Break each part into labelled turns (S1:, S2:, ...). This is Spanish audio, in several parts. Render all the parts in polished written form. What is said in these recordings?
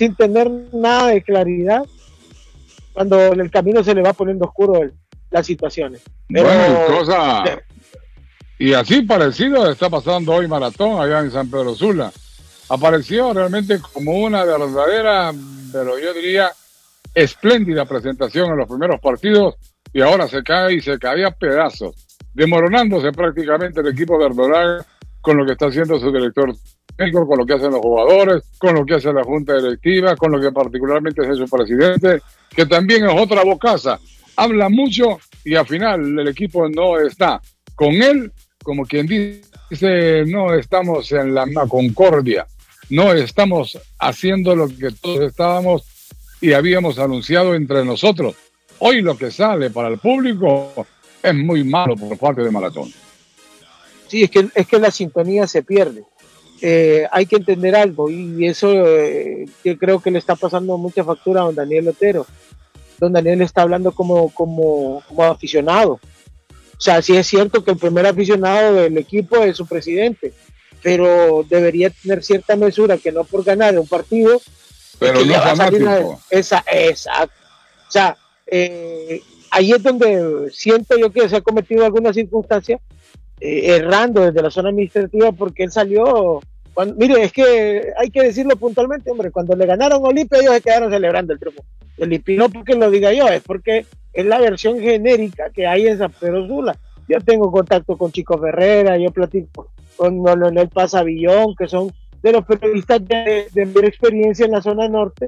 S1: sin tener nada de claridad cuando en el camino se le va poniendo oscuro las situaciones. Pero,
S2: bueno, y así parecido está pasando hoy Maratón allá en San Pedro Sula. Apareció realmente como una verdadera, pero yo diría, espléndida presentación en los primeros partidos, y ahora se cae y se cae a pedazos, desmoronándose prácticamente el equipo de Verdolaga con lo que está haciendo su director técnico, con lo que hacen los jugadores, con lo que hace la junta directiva, con lo que particularmente hace su presidente, que también es otra bocaza. Habla mucho y al final el equipo no está con él, como quien dice, no estamos en la concordia, no estamos haciendo lo que todos estábamos y habíamos anunciado entre nosotros. Hoy lo que sale para el público es muy malo por parte de Maratón.
S1: Sí, es que la sintonía se pierde. Hay que entender algo, y eso que creo que le está pasando mucha factura a don Daniel Otero. Don Daniel está hablando como aficionado. O sea, sí es cierto que el primer aficionado del equipo es su presidente, pero debería tener cierta mesura, que no por ganar un partido,
S2: pero no fanático.
S1: Exacto. O sea, ahí es donde siento yo que se ha cometido alguna circunstancia errando desde la zona administrativa, porque él salió. Mire, es que hay que decirlo puntualmente, hombre, cuando le ganaron a Olimpia, ellos se quedaron celebrando el triunfo. Y no porque lo diga yo, es porque es la versión genérica que hay en San Pedro Sula. Yo tengo contacto con Chico Ferrera, yo platico con Leonel Pasavillón, que son de los periodistas de mayor experiencia en la zona norte,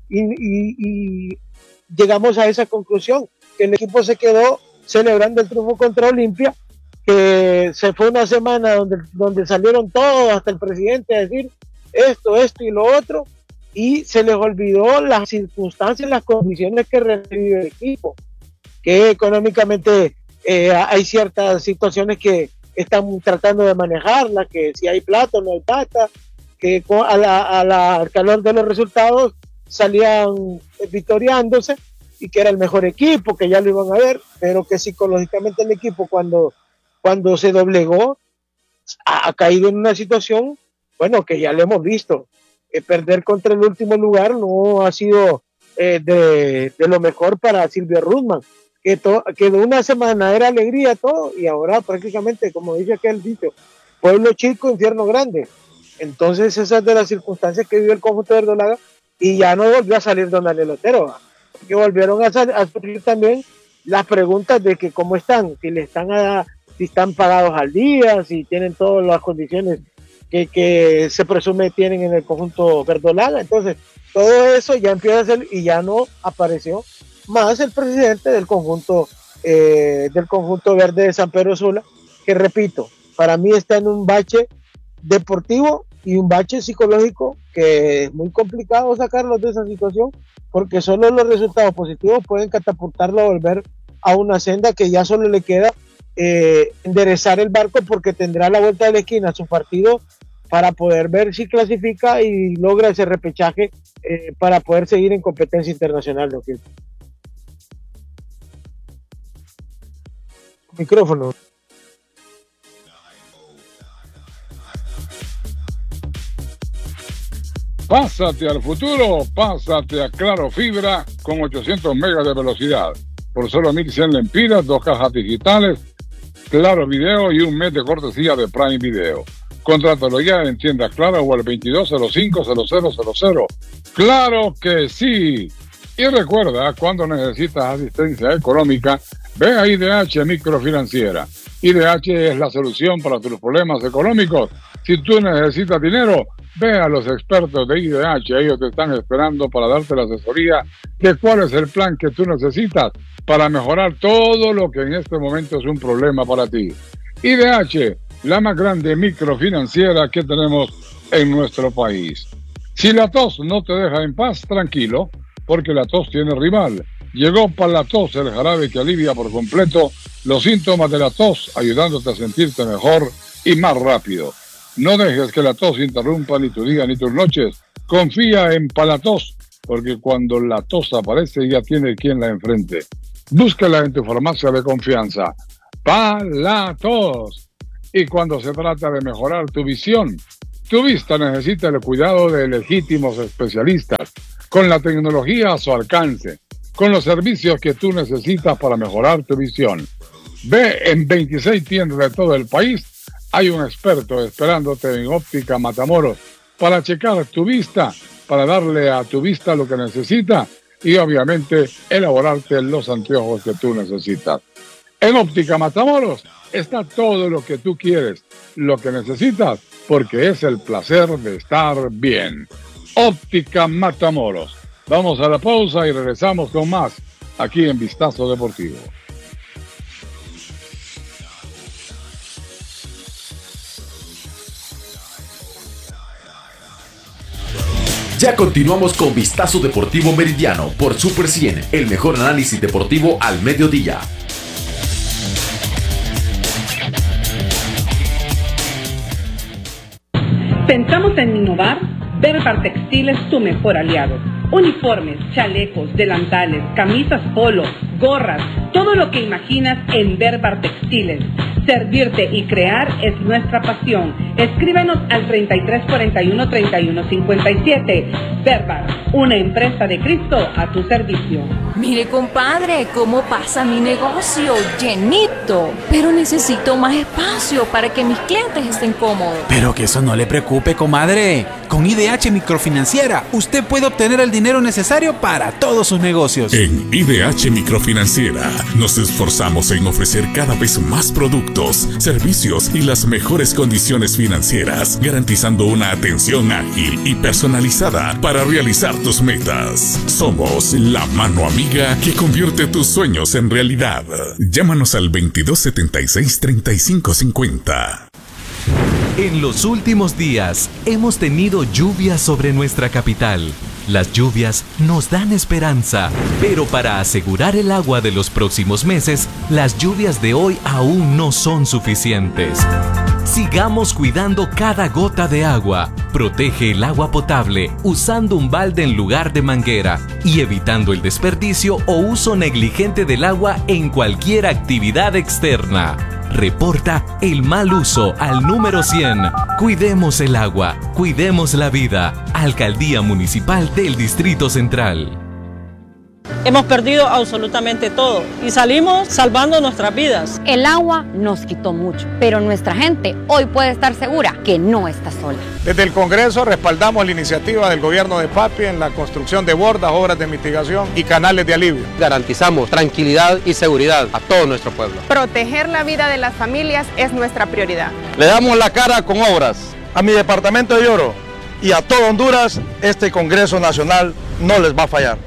S1: y llegamos a esa conclusión, que el equipo se quedó celebrando el triunfo contra Olimpia, que se fue una semana donde salieron todos, hasta el presidente, a decir esto y lo otro, y se les olvidó las circunstancias, las condiciones que recibe el equipo, que económicamente hay ciertas situaciones que están tratando de manejarlas, que si hay plata o no hay plata, que al calor de los resultados salían victoriándose y que era el mejor equipo, que ya lo iban a ver, pero que psicológicamente el equipo cuando se doblegó ha caído en una situación, bueno, que ya lo hemos visto. Perder contra el último lugar no ha sido de lo mejor para Silvio Rudman, que de una semana era alegría todo, y ahora prácticamente, como dice aquel dicho, pueblo chico, infierno grande. Entonces esas de las circunstancias que vive el conjunto de Verdolaga, y ya no volvió a salir don Daniel Otero, que volvieron a surgir también las preguntas de que cómo están, si están pagados al día, si tienen todas las condiciones que se presume tienen en el conjunto Verdolaga. Entonces todo eso ya empieza a ser, y ya no apareció más el presidente del conjunto verde de San Pedro Sula, que repito, para mí está en un bache deportivo y un bache psicológico que es muy complicado sacarlos de esa situación, porque solo los resultados positivos pueden catapultarlo a volver a una senda que ya solo le queda enderezar el barco, porque tendrá a la vuelta de la esquina su partido para poder ver si clasifica y logra ese repechaje para poder seguir en competencia internacional. Micrófono.
S2: Pásate al futuro, pásate a Claro Fibra con 800 megas de velocidad. Por solo 1.100 lempiras, 2 cajas digitales, Claro Video y un mes de cortesía de Prime Video. Contrátalo ya en tiendas Claro o al 2205-0000. ¡Claro que sí! Y recuerda, cuando necesitas asistencia económica, ve a IDH Microfinanciera. IDH es la solución para tus problemas económicos. Si tú necesitas dinero, ve a los expertos de IDH. Ellos te están esperando para darte la asesoría de cuál es el plan que tú necesitas para mejorar todo lo que en este momento es un problema para ti. IDH, la más grande microfinanciera que tenemos en nuestro país. Si la tos no te deja en paz, tranquilo, porque la tos tiene rival. Llegó Palatos, el jarabe que alivia por completo los síntomas de la tos, ayudándote a sentirte mejor y más rápido. No dejes que la tos interrumpa ni tu día ni tus noches. Confía en Palatos, porque cuando la tos aparece ya tiene quien la enfrente. Búscala en tu farmacia de confianza. Palatos. Y cuando se trata de mejorar tu visión, Tu vista necesita el cuidado de legítimos especialistas, con la tecnología a su alcance, con los servicios que tú necesitas para mejorar tu visión. Ve en 26 tiendas de todo el país, hay un experto esperándote en Óptica Matamoros para checar tu vista, para darle a tu vista lo que necesita y obviamente elaborarte los anteojos que tú necesitas. En Óptica Matamoros está todo lo que tú quieres, lo que necesitas, porque es el placer de estar bien. Óptica Matamoros. Vamos a la pausa y regresamos con más aquí en Vistazo Deportivo.
S3: Ya continuamos con Vistazo Deportivo Meridiano por Super 100, el mejor análisis deportivo al mediodía.
S4: Pensamos en innovar. Berbar Textil es tu mejor aliado. Uniformes, chalecos, delantales, camisas polo, gorras, todo lo que imaginas en Berbar Textiles. Servirte y crear es nuestra pasión. Escríbenos al 3341-3157. Berbar, una empresa de Cristo a tu servicio.
S5: Mire, compadre, cómo pasa mi negocio, llenito. Pero necesito más espacio para que mis clientes estén cómodos.
S6: Pero que eso no le preocupe, comadre. Con IDH Microfinanciera, usted puede obtener el dinero necesario para todos sus negocios.
S7: En IDH Microfinanciera nos esforzamos en ofrecer cada vez más productos, servicios y las mejores condiciones financieras, garantizando una atención ágil y personalizada para realizar tus metas. Somos la mano amiga que convierte tus sueños en realidad. Llámanos al 2276-3550.
S8: En los últimos días hemos tenido lluvias sobre nuestra capital. Las lluvias nos dan esperanza, pero para asegurar el agua de los próximos meses, las lluvias de hoy aún no son suficientes. Sigamos cuidando cada gota de agua. Protege el agua potable usando un balde en lugar de manguera y evitando el desperdicio o uso negligente del agua en cualquier actividad externa. Reporta el mal uso al número 100. Cuidemos el agua, cuidemos la vida. Alcaldía Municipal del Distrito Central.
S9: Hemos perdido absolutamente todo y salimos salvando nuestras vidas.
S10: El agua nos quitó mucho, pero nuestra gente hoy puede estar segura que no está sola.
S11: Desde el Congreso respaldamos la iniciativa del gobierno de Papi en la construcción de bordas, obras de mitigación y canales de alivio.
S12: Garantizamos tranquilidad y seguridad a todo nuestro pueblo.
S13: Proteger la vida de las familias es nuestra prioridad.
S14: Le damos la cara con obras.
S15: A mi departamento de Oro y a todo Honduras, este Congreso Nacional no les va a fallar.